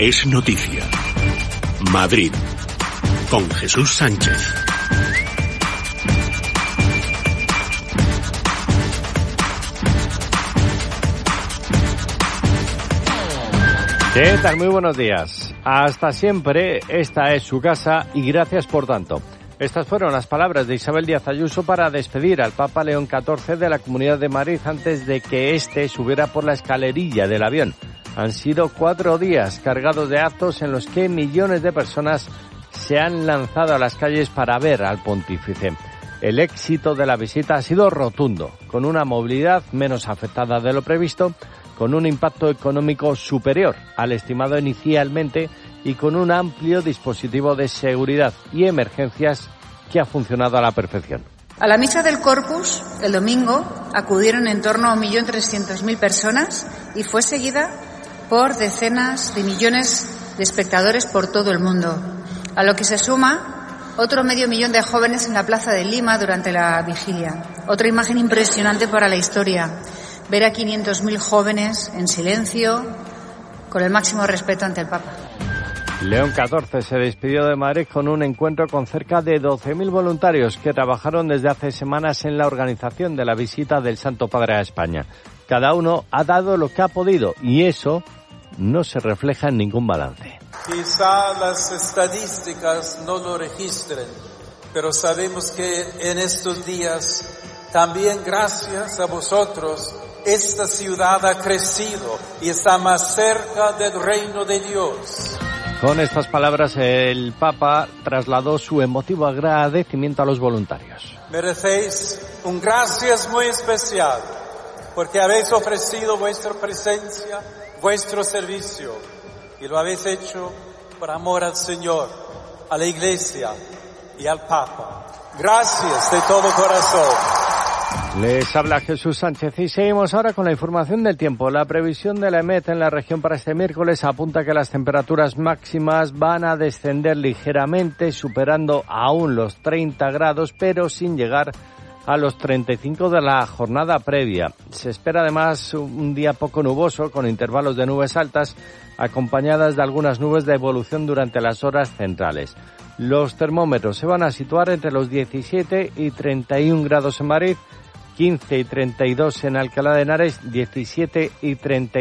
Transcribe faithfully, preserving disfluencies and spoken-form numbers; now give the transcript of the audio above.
es noticia. Madrid, con Jesús Sánchez. ¿Qué tal? Muy buenos días. Hasta siempre, esta es su casa y gracias por tanto. Estas fueron las palabras de Isabel Díaz Ayuso para despedir al Papa León catorce de la Comunidad de Madrid antes de que éste subiera por la escalerilla del avión. Han sido cuatro días cargados de actos en los que millones de personas se han lanzado a las calles para ver al pontífice. El éxito de la visita ha sido rotundo, con una movilidad menos afectada de lo previsto, con un impacto económico superior al estimado inicialmente y con un amplio dispositivo de seguridad y emergencias que ha funcionado a la perfección. A la misa del Corpus, el domingo, acudieron en torno a un millón trescientas mil personas y fue seguida por decenas de millones de espectadores por todo el mundo, a lo que se suma otro medio millón de jóvenes en la plaza de Lima durante la vigilia. Otra imagen impresionante para la historia, ver a quinientos mil jóvenes en silencio, con el máximo respeto ante el Papa. León catorce se despidió de Madrid con un encuentro con cerca de doce mil voluntarios que trabajaron desde hace semanas en la organización de la visita del Santo Padre a España. Cada uno ha dado lo que ha podido y eso no se refleja en ningún balance. Quizá las estadísticas no lo registren, pero sabemos que en estos días, también gracias a vosotros, esta ciudad ha crecido y está más cerca del reino de Dios. Con estas palabras, el Papa trasladó su emotivo agradecimiento a los voluntarios. Merecéis un gracias muy especial, porque habéis ofrecido vuestra presencia, vuestro servicio, y lo habéis hecho por amor al Señor, a la Iglesia y al Papa. Gracias de todo corazón. Les habla Jesús Sánchez y seguimos ahora con la información del tiempo. La previsión de la EMET en la región para este miércoles apunta que las temperaturas máximas van a descender ligeramente, superando aún los treinta grados, pero sin llegar a los treinta y cinco de la jornada previa. Se espera además un día poco nuboso, con intervalos de nubes altas, acompañadas de algunas nubes de evolución durante las horas centrales. Los termómetros se van a situar entre los diecisiete y treinta y un grados en Madrid, quince y treinta y dos en Alcalá de Henares, diecisiete y treinta